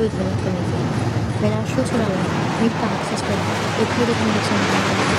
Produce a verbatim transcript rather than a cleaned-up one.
truth will not come easy. When our truths are alive, new paths are spread, a beautiful connection.